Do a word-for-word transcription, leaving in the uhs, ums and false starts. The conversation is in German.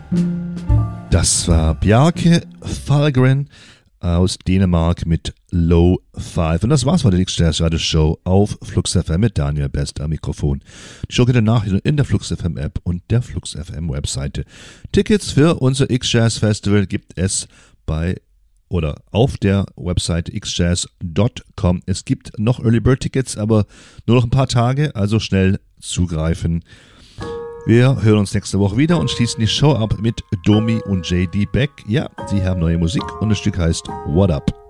Das war Bjarke Fahlgren aus Dänemark mit Low Five. Und das war's von der X-Jazz Radio Show auf Flux F M mit Daniel Best am Mikrofon. Die Show geht danach in der Flux F M App und der Flux F M Webseite. Tickets für unser X-Jazz Festival gibt es bei oder auf der Webseite x jazz dot com. Es gibt noch Early Bird Tickets, aber nur noch ein paar Tage, also schnell zugreifen. Wir hören uns nächste Woche wieder und schließen die Show ab mit Domi und J D Beck. Ja, sie haben neue Musik und das Stück heißt What Up?